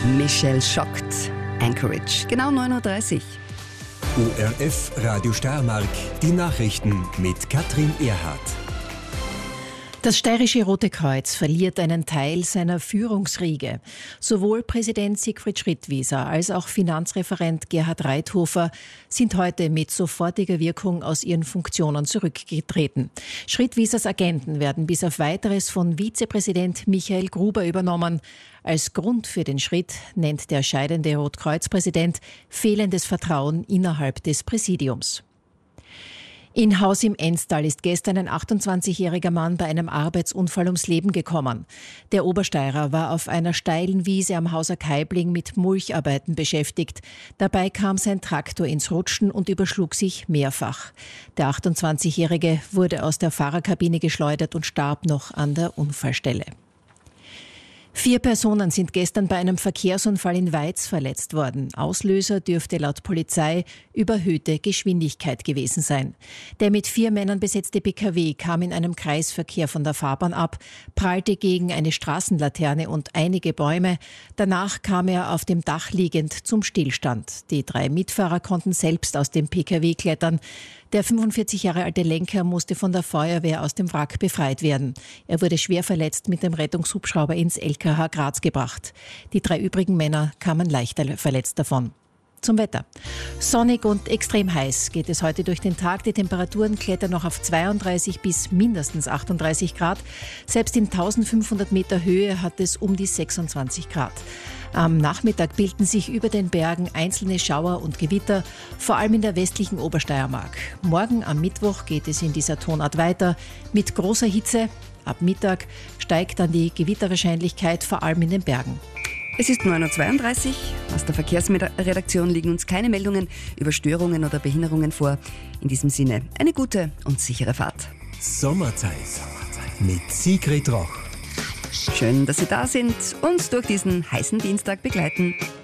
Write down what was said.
Michelle schockt. Anchorage, genau 9:30 Uhr. ORF Radio Steiermark, die Nachrichten mit Katrin Erhardt. Das Steirische Rote Kreuz verliert einen Teil seiner Führungsriege. Sowohl Präsident Siegfried Schrittwieser als auch Finanzreferent Gerhard Reithofer sind heute mit sofortiger Wirkung aus ihren Funktionen zurückgetreten. Schrittwiesers Agenten werden bis auf Weiteres von Vizepräsident Michael Gruber übernommen. Als Grund für den Schritt nennt der scheidende Rotkreuz-Präsident fehlendes Vertrauen innerhalb des Präsidiums. In Haus im Enstal ist gestern ein 28-jähriger Mann bei einem Arbeitsunfall ums Leben gekommen. Der Obersteirer war auf einer steilen Wiese am Hauser Kaibling mit Mulcharbeiten beschäftigt. Dabei kam sein Traktor ins Rutschen und überschlug sich mehrfach. Der 28-jährige wurde aus der Fahrerkabine geschleudert und starb noch an der Unfallstelle. 4 Personen sind gestern bei einem Verkehrsunfall in Weiz verletzt worden. Auslöser dürfte laut Polizei überhöhte Geschwindigkeit gewesen sein. Der mit 4 Männern besetzte PKW kam in einem Kreisverkehr von der Fahrbahn ab, prallte gegen eine Straßenlaterne und einige Bäume. Danach kam er auf dem Dach liegend zum Stillstand. Die 3 Mitfahrer konnten selbst aus dem PKW klettern. Der 45 Jahre alte Lenker musste von der Feuerwehr aus dem Wrack befreit werden. Er wurde schwer verletzt mit dem Rettungshubschrauber ins LKH Graz gebracht. Die 3 übrigen Männer kamen leichter verletzt davon. Zum Wetter. Sonnig und extrem heiß geht es heute durch den Tag. Die Temperaturen klettern noch auf 32 bis mindestens 38 Grad. Selbst in 1500 Meter Höhe hat es um die 26 Grad. Am Nachmittag bilden sich über den Bergen einzelne Schauer und Gewitter, vor allem in der westlichen Obersteiermark. Morgen am Mittwoch geht es in dieser Tonart weiter mit großer Hitze. Ab Mittag steigt dann die Gewitterwahrscheinlichkeit, vor allem in den Bergen. Es ist 9:32 Uhr. Aus der Verkehrsredaktion liegen uns keine Meldungen über Störungen oder Behinderungen vor. In diesem Sinne eine gute und sichere Fahrt. Sommerzeit mit Sigrid Roch. Schön, dass Sie da sind, uns durch diesen heißen Dienstag begleiten.